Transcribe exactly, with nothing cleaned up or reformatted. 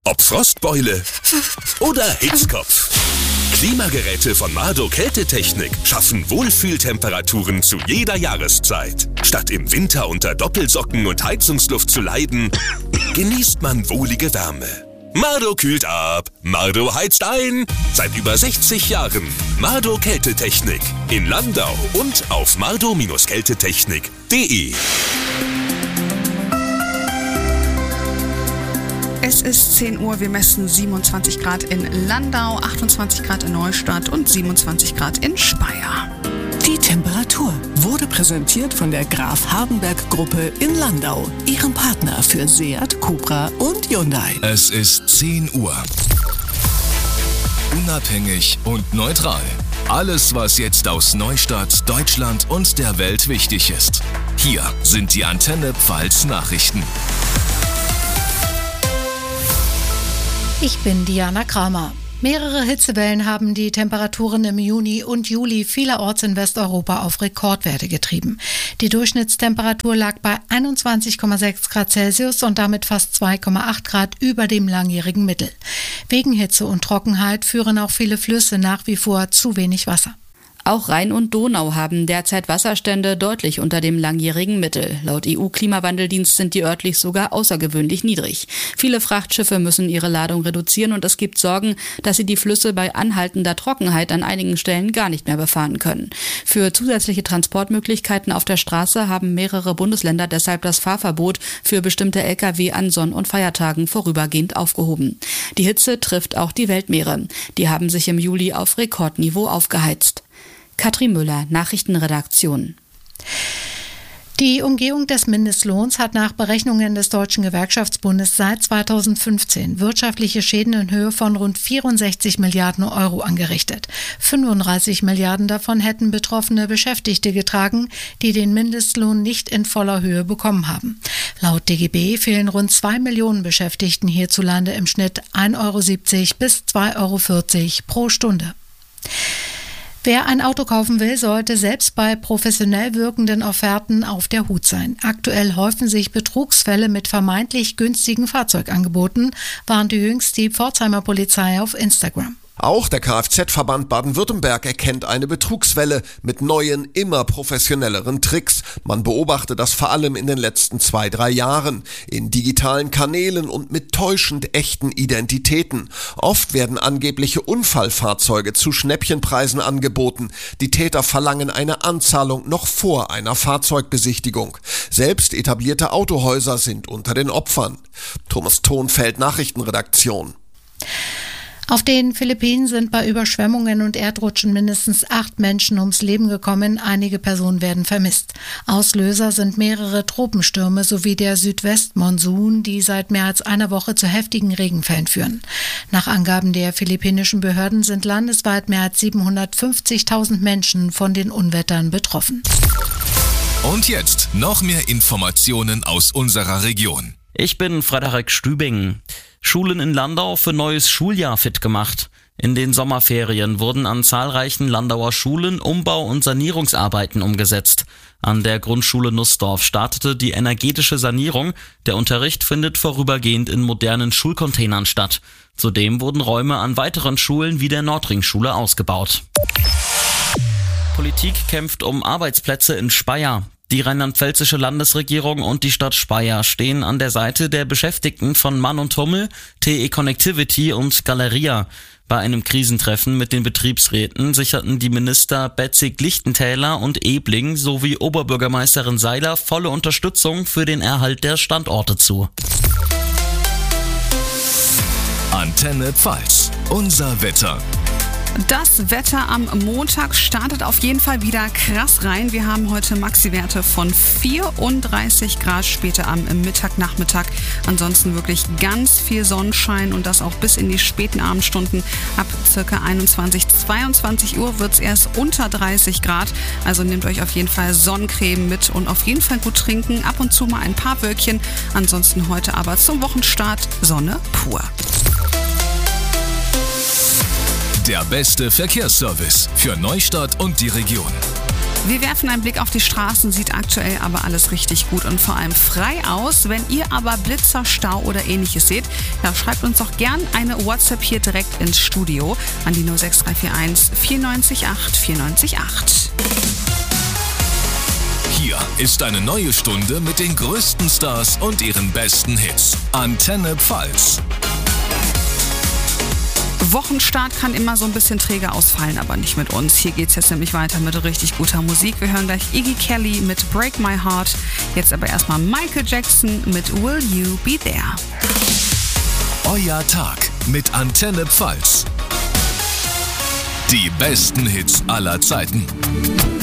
Ob Frostbeule oder Hitzkopf. Klimageräte von Mardo Kältetechnik schaffen Wohlfühltemperaturen zu jeder Jahreszeit. Statt im Winter unter Doppelsocken und Heizungsluft zu leiden, genießt man wohlige Wärme. Mardo kühlt ab, Mardo heizt ein. Seit über sechzig Jahren. Mardo Kältetechnik in Landau und auf mardo Kältetechnik punkt de. Es ist zehn Uhr, wir messen siebenundzwanzig Grad in Landau, achtundzwanzig Grad in Neustadt und siebenundzwanzig Grad in Speyer. Die Temperatur wurde präsentiert von der Graf Hardenberg Gruppe in Landau, ihrem Partner für Seat, Cupra und Hyundai. Es ist zehn Uhr. Unabhängig und neutral. Alles, was jetzt aus Neustadt, Deutschland und der Welt wichtig ist. Hier sind die Antenne Pfalz Nachrichten. Ich bin Diana Kramer. Mehrere Hitzewellen haben die Temperaturen im Juni und Juli vielerorts in Westeuropa auf Rekordwerte getrieben. Die Durchschnittstemperatur lag bei einundzwanzig Komma sechs Grad Celsius und damit fast zwei Komma acht Grad über dem langjährigen Mittel. Wegen Hitze und Trockenheit führen auch viele Flüsse nach wie vor zu wenig Wasser. Auch Rhein und Donau haben derzeit Wasserstände deutlich unter dem langjährigen Mittel. Laut E U-Klimawandeldienst sind die örtlich sogar außergewöhnlich niedrig. Viele Frachtschiffe müssen ihre Ladung reduzieren und es gibt Sorgen, dass sie die Flüsse bei anhaltender Trockenheit an einigen Stellen gar nicht mehr befahren können. Für zusätzliche Transportmöglichkeiten auf der Straße haben mehrere Bundesländer deshalb das Fahrverbot für bestimmte L K W an Sonn- und Feiertagen vorübergehend aufgehoben. Die Hitze trifft auch die Weltmeere. Die haben sich im Juli auf Rekordniveau aufgeheizt. Katrin Müller, Nachrichtenredaktion. Die Umgehung des Mindestlohns hat nach Berechnungen des Deutschen Gewerkschaftsbundes seit zweitausendfünfzehn wirtschaftliche Schäden in Höhe von rund vierundsechzig Milliarden Euro angerichtet. fünfunddreißig Milliarden davon hätten betroffene Beschäftigte getragen, die den Mindestlohn nicht in voller Höhe bekommen haben. Laut D G B fehlen rund zwei Millionen Beschäftigten hierzulande im Schnitt ein Euro siebzig bis zwei Euro vierzig pro Stunde. Wer ein Auto kaufen will, sollte selbst bei professionell wirkenden Offerten auf der Hut sein. Aktuell häufen sich Betrugsfälle mit vermeintlich günstigen Fahrzeugangeboten, warnte jüngst die Pforzheimer Polizei auf Instagram. Auch der Kfz-Verband Baden-Württemberg erkennt eine Betrugswelle mit neuen, immer professionelleren Tricks. Man beobachte das vor allem in den letzten zwei, drei Jahren. In digitalen Kanälen und mit täuschend echten Identitäten. Oft werden angebliche Unfallfahrzeuge zu Schnäppchenpreisen angeboten. Die Täter verlangen eine Anzahlung noch vor einer Fahrzeugbesichtigung. Selbst etablierte Autohäuser sind unter den Opfern. Thomas Thonfeld, Nachrichtenredaktion. Auf den Philippinen sind bei Überschwemmungen und Erdrutschen mindestens acht Menschen ums Leben gekommen. Einige Personen werden vermisst. Auslöser sind mehrere Tropenstürme sowie der Südwestmonsun, die seit mehr als einer Woche zu heftigen Regenfällen führen. Nach Angaben der philippinischen Behörden sind landesweit mehr als siebenhundertfünfzigtausend Menschen von den Unwettern betroffen. Und jetzt noch mehr Informationen aus unserer Region. Ich bin Frederik Stübing. Schulen in Landau für neues Schuljahr fit gemacht. In den Sommerferien wurden an zahlreichen Landauer Schulen Umbau- und Sanierungsarbeiten umgesetzt. An der Grundschule Nussdorf startete die energetische Sanierung. Der Unterricht findet vorübergehend in modernen Schulcontainern statt. Zudem wurden Räume an weiteren Schulen wie der Nordring-Schule ausgebaut. Politik kämpft um Arbeitsplätze in Speyer. Die rheinland-pfälzische Landesregierung und die Stadt Speyer stehen an der Seite der Beschäftigten von Mann und Hummel, T E Connectivity und Galeria. Bei einem Krisentreffen mit den Betriebsräten sicherten die Minister Betzig-Lichtentäler und Ebling sowie Oberbürgermeisterin Seiler volle Unterstützung für den Erhalt der Standorte zu. Antenne Pfalz, unser Wetter. Das Wetter am Montag startet auf jeden Fall wieder krass rein. Wir haben heute Maxi-Werte von vierunddreißig Grad später am Mittag, Nachmittag. Ansonsten wirklich ganz viel Sonnenschein und das auch bis in die späten Abendstunden. Ab circa einundzwanzig, zweiundzwanzig Uhr wird es erst unter dreißig Grad. Also nehmt euch auf jeden Fall Sonnencreme mit und auf jeden Fall gut trinken. Ab und zu mal ein paar Wölkchen. Ansonsten heute aber zum Wochenstart Sonne pur. Der beste Verkehrsservice für Neustadt und die Region. Wir werfen einen Blick auf die Straßen, sieht aktuell aber alles richtig gut und vor allem frei aus. Wenn ihr aber Blitzer, Stau oder ähnliches seht, ja, schreibt uns doch gern eine WhatsApp hier direkt ins Studio an die null sechs drei vier eins vier neun acht vier neun acht. Hier ist eine neue Stunde mit den größten Stars und ihren besten Hits. Antenne Pfalz. Wochenstart kann immer so ein bisschen träge ausfallen, aber nicht mit uns. Hier geht's jetzt nämlich weiter mit richtig guter Musik. Wir hören gleich Iggy Kelly mit Break My Heart. Jetzt aber erstmal Michael Jackson mit Will You Be There. Euer Tag mit Antenne Pfalz. Die besten Hits aller Zeiten.